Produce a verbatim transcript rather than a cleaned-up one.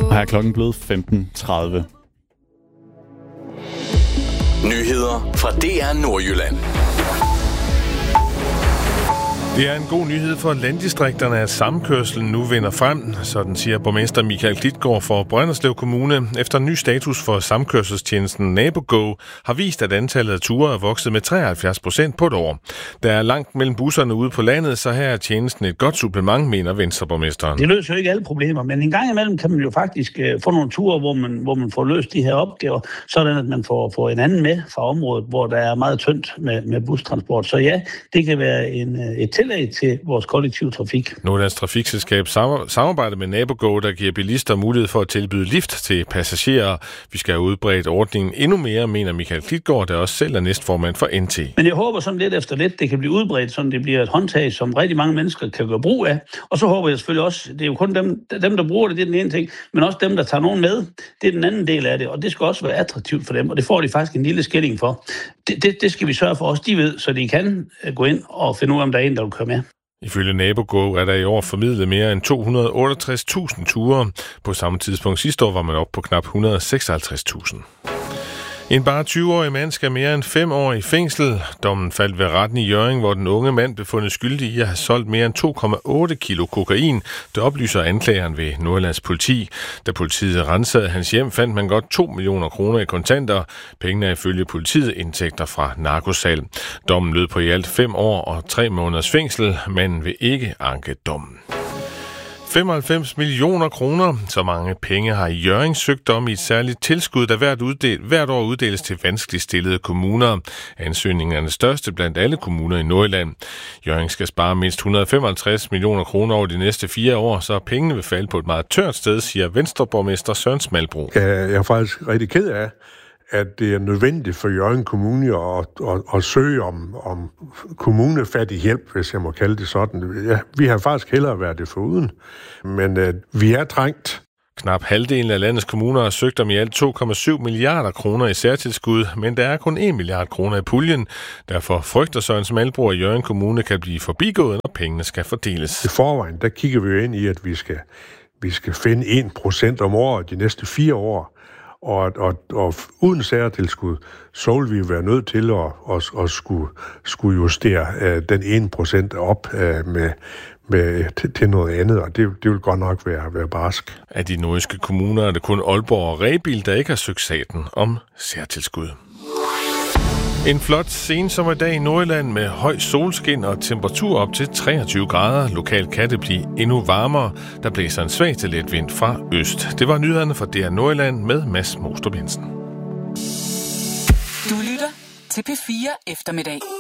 Og her er klokken blevet femten tredive. Nyheder fra D R Nordjylland. Det er en god nyhed for landdistrikterne, at samkørslen nu vinder frem, sådan siger borgmester Michael Klitgaard for Brønderslev Kommune. Efter en ny status for samkørselstjenesten NaboGo har vist, at antallet af ture er vokset med treoghalvfjerds procent på et år. Der er langt mellem busserne ude på landet, så her er tjenesten et godt supplement, mener Venstreborgmesteren. Det løser jo ikke alle problemer, men en gang imellem kan man jo faktisk uh, få nogle ture, hvor man, hvor man får løst de her opgaver, sådan at man får, får en anden med fra området, hvor der er meget tyndt med, med bustransport. Så ja, det kan være en, et tillæg til vores kollektive trafik. Nordlands Trafikselskab samarbejder med NaboGo, der giver bilister mulighed for at tilbyde lift til passagerer. Vi skal have udbredt ordningen endnu mere, mener Michael Klitgaard, der også selv er næstformand for N T. Men jeg håber sådan lidt efter lidt, det kan blive udbredt, så det bliver et håndtag, som rigtig mange mennesker kan gøre brug af. Og så håber jeg selvfølgelig også, det er jo kun dem, dem der bruger det, det er den ene ting, men også dem, der tager nogen med, det er den anden del af det, og det skal også være attraktivt for dem, og det får de faktisk en lille skilling for. Det, det, det skal vi sørge for også, de ved, så de kan gå ind og finde ud af, om der er en, der vil køre med. Ifølge NaboGo er der i år formidlet mere end to hundrede og otteogtres tusind ture. På samme tidspunkt sidste år var man oppe på knap et hundrede og seksoghalvtreds tusind. En bare tyve-årig mand skal mere end fem år i fængsel. Dommen faldt ved retten i Hjørring, hvor den unge mand blev fundet skyldig i at have solgt mere end to komma otte kilo kokain. Det oplyser anklageren ved Nordlands politi. Da politiet rensede hans hjem, fandt man godt to millioner kroner i kontanter. Pengene er ifølge politiet indtægter fra narkosalg. Dommen lød på i alt fem år og tre måneders fængsel. Manden vil ikke anke dommen. femoghalvfems millioner kroner. Så mange penge har Hjørring søgt om i et særligt tilskud, der hvert, uddel, hvert år uddeles til vanskeligt stillede kommuner. Ansøgningen er den største blandt alle kommuner i Nordjylland. Hjørring skal spare mindst et hundrede og femoghalvtreds millioner kroner over de næste fire år, så pengene vil falde på et meget tørt sted, siger Venstreborgmester Søren Smalbro. Jeg er faktisk rigtig ked af, at det er nødvendigt for Hjørring Kommune at, at, at søge om, om kommunefattig hjælp, hvis jeg må kalde det sådan. Ja, vi har faktisk hellere været det foruden, men uh, vi er trængt. Knap halvdelen af landets kommuner har søgt om i alt to komma syv milliarder kroner i særtilskud, men der er kun en milliard kroner i puljen. Derfor frygter Søren Smalbro, at Hjørring Kommune kan blive forbigået, når pengene skal fordeles. I forvejen, der kigger vi jo ind i, at vi skal, vi skal finde en procent om året de næste fire år. Og, og, og uden særtilskud, så vil vi være nødt til at, at, at skulle, skulle justere uh, den ene procent op uh, med, med, til, til noget andet, og det, det vil godt nok være, være barsk. Af de nordjyske kommuner er det kun Aalborg og Rebild, der ikke har søgt staten om særtilskud. En flot sensommerdag i Nordjylland med høj solskin og temperatur op til treogtyve grader. Lokalt kan det blive endnu varmere. Der blæser en svag til let vind fra øst. Det var nyhederne fra D R Nordjylland med Mads Mostrup Jensen. Du lytter til P fire Eftermiddag.